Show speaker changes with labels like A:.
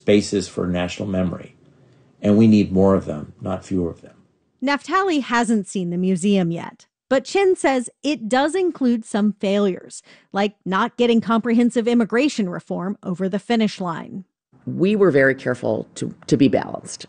A: spaces for national memory. And we need more of them, not fewer of them.
B: Naftali hasn't seen the museum yet, but Chin says it does include some failures, like not getting comprehensive immigration reform over the finish line.
C: We were very careful to be balanced.